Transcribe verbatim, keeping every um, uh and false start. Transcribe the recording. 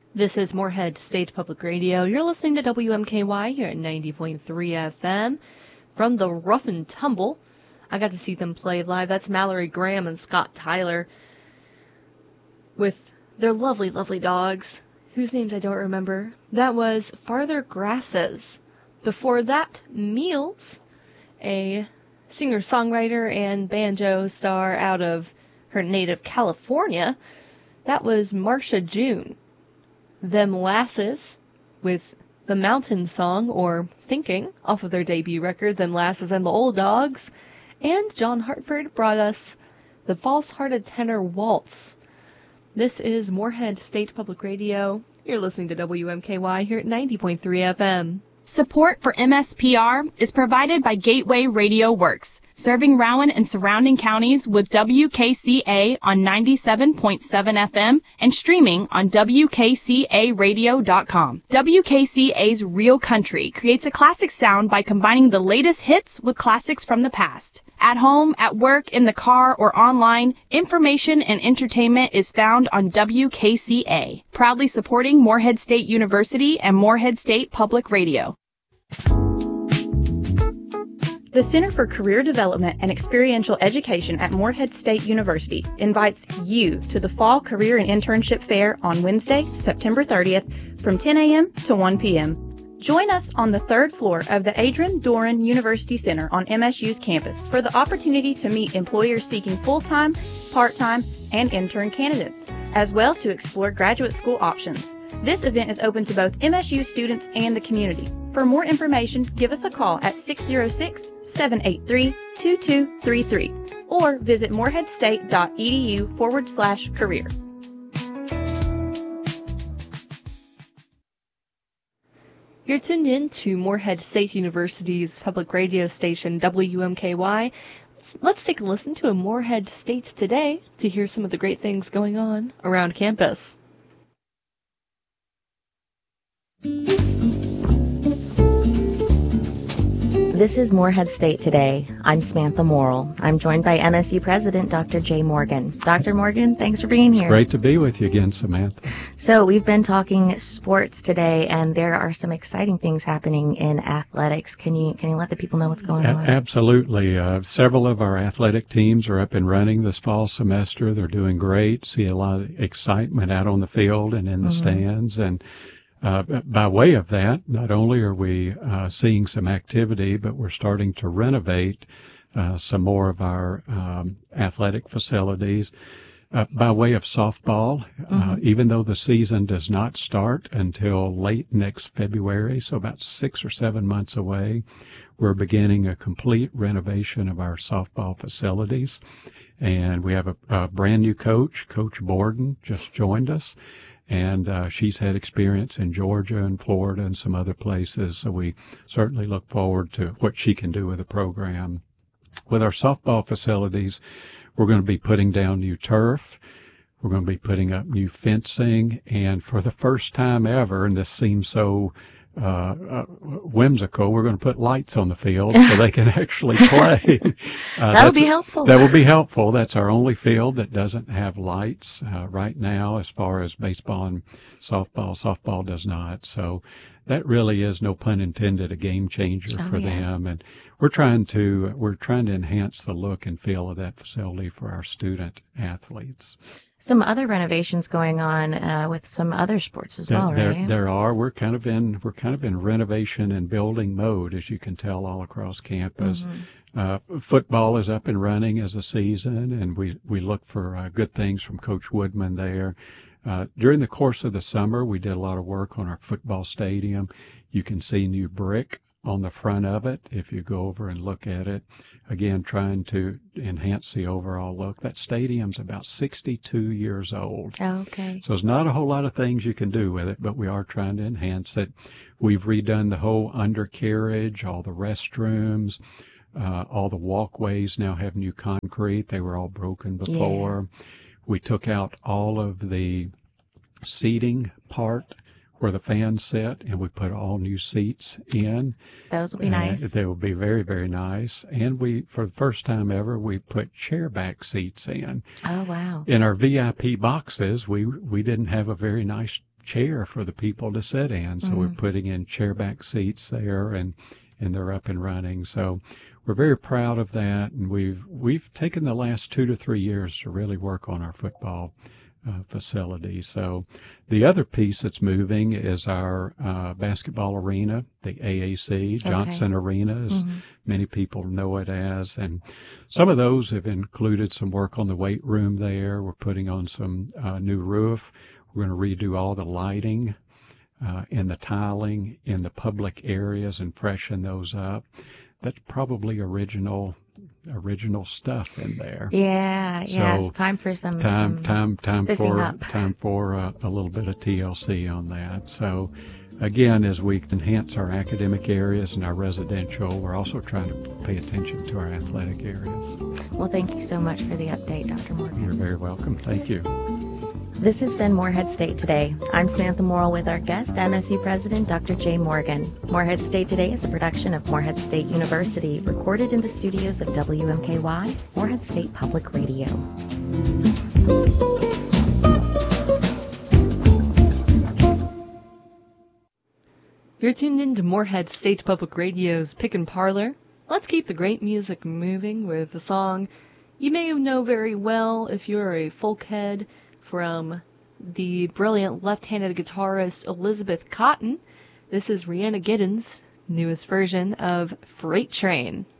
This is Moorhead State Public Radio. You're listening to W M K Y here at ninety point three F M. From the Rough and Tumble, I got to see them play live. That's Mallory Graham and Scott Tyler with their lovely, lovely dogs, whose names I don't remember. That was Farther Grasses. Before that, Meals, a singer-songwriter and banjo star out of her native California. That was Marcia June. Them Lasses with The Mountain Song, or Thinking, off of their debut record, Them Lasses and the Old Dogs. And John Hartford brought us the False-Hearted Tenor Waltz. This is Moorhead State Public Radio. You're listening to W M K Y here at ninety point three F M. Support for M S P R is provided by Gateway Radio Works, serving Rowan and surrounding counties with W K C A on ninety-seven point seven F M and streaming on W K C A radio dot com. W K C A's Real Country creates a classic sound by combining the latest hits with classics from the past. At home, at work, in the car, or online, information and entertainment is found on W K C A, proudly supporting Moorhead State University and Moorhead State Public Radio. The Center for Career Development and Experiential Education at Moorhead State University invites you to the Fall Career and Internship Fair on Wednesday, September thirtieth from ten a.m. to one p.m. Join us on the third floor of the Adrian Doran University Center on M S U's campus for the opportunity to meet employers seeking full-time, part-time, and intern candidates, as well to explore graduate school options. This event is open to both M S U students and the community. For more information, give us a call at six oh six, seven eight three, two two three three or visit moorheadstate.edu forward slash career. You're tuned in to Moorhead State University's public radio station, W M K Y. Let's take a listen to a Moorhead State Today to hear some of the great things going on around campus. This is Moorhead State Today. I'm Samantha Morrill. I'm joined by M S U President Doctor Jay Morgan. Doctor Morgan, thanks for being here. It's great to be with you again, Samantha. So we've been talking sports today, and there are some exciting things happening in athletics. Can you can you let the people know what's going A- on? Absolutely. Uh, several of our athletic teams are up and running this fall semester. They're doing great. See a lot of excitement out on the field and in the mm-hmm. stands. And Uh, by way of that, not only are we uh, seeing some activity, but we're starting to renovate uh, some more of our um, athletic facilities. Uh, by way of softball, mm-hmm. uh, even though the season does not start until late next February, so about six or seven months away, we're beginning a complete renovation of our softball facilities. And we have a, a brand new coach, Coach Borden, just joined us. And uh, she's had experience in Georgia and Florida and some other places, so we certainly look forward to what she can do with the program. With our softball facilities, we're going to be putting down new turf. We're going to be putting up new fencing. And for the first time ever, and this seems so uh, uh whimsical, we're going to put lights on the field so they can actually play. Uh, that would be helpful. That would be helpful. That's our only field that doesn't have lights uh, right now as far as baseball and softball. Softball does not. So that really is, no pun intended, a game changer oh, for yeah. them. And we're trying to we're trying to enhance the look and feel of that facility for our student athletes. Some other renovations going on uh, with some other sports as well, there, right? There are. We're kind of in we're kind of in renovation and building mode, as you can tell, all across campus. Mm-hmm. Uh, football is up and running as a season, and we we look for uh, good things from Coach Woodman there. Uh, during the course of the summer, we did a lot of work on our football stadium. You can see new brick on the front of it if you go over and look at it. Again, trying to enhance the overall look. That stadium's about sixty-two years old. Oh, okay. So there's not a whole lot of things you can do with it, but we are trying to enhance it. We've redone the whole undercarriage, all the restrooms, uh, all the walkways now have new concrete. They were all broken before. Yeah. We took out all of the seating part where the fans sit, and we put all new seats in. Those will be nice. They will be very, very nice. And we, for the first time ever, we put chair back seats in. Oh, wow. In our V I P boxes, we we didn't have a very nice chair for the people to sit in. So mm-hmm. we're putting in chairback seats there, and and they're up and running. So we're very proud of that, and we've we've taken the last two to three years to really work on our football uh, facility. So the other piece that's moving is our uh, basketball arena, the A A C, Johnson okay. Arena, as mm-hmm. many people know it as. And some of those have included some work on the weight room there. We're putting on some uh, new roof. We're going to redo all the lighting uh, and the tiling in the public areas and freshen those up. That's probably original original stuff in there. Yeah, so yeah. It's time for some time some time time for up. time for uh, a little bit of T L C on that. So again, as we enhance our academic areas and our residential, we're also trying to pay attention to our athletic areas. Well, thank you so much for the update, Doctor Morgan. You're very welcome. Thank you. This has been Morehead State Today. I'm Samantha Morrill with our guest, M S U President Doctor Jay Morgan. Morehead State Today is a production of Morehead State University, recorded in the studios of W M K Y, Morehead State Public Radio. You're tuned in to Morehead State Public Radio's Pick and Parlor. Let's keep the great music moving with a song you may know very well if you're a folk head, from the brilliant left-handed guitarist Elizabeth Cotten. This is Rhianna Giddens' newest version of Freight Train.